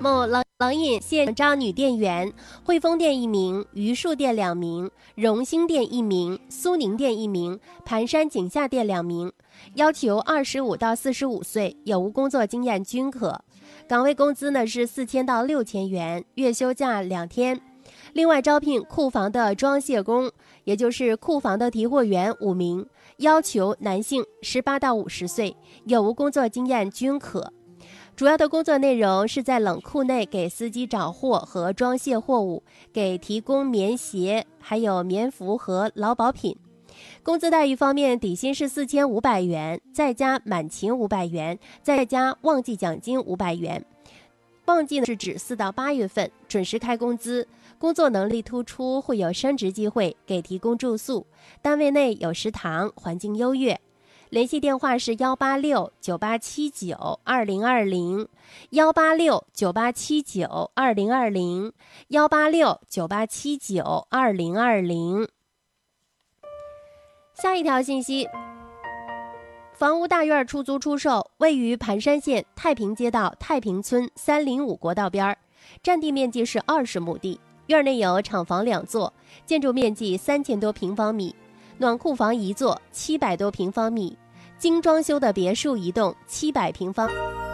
某狼隐县招女店员，汇丰店1名，榆树店2名，荣兴店1名，苏宁店1名，盘山景夏店2名，要求25到45岁，有无工作经验均可。岗位工资呢是4000到6000元，月休假2天。另外招聘库房的装卸工，也就是库房的提货员5名，要求男性18到50岁，有无工作经验均可。主要的工作内容是在冷库内给司机找货和装卸货物，给提供棉鞋、还有棉服和劳保品。工资待遇方面，底薪是4500元，再加满勤500元，再加旺季奖金500元。旺季呢是指4到8月份，准时开工资。工作能力突出，会有升职机会，给提供住宿。单位内有食堂，环境优越。联系电话是186-9879-2020 186-9879-2020 186-9879-2020。下一条信息，房屋大院出租出售，位于盘山县太平街道太平村305国道边，占地面积是20亩地，院内有厂房2座，建筑面积3000多平方米，暖库房1座，700多平方米，精装修的别墅1栋，700平方。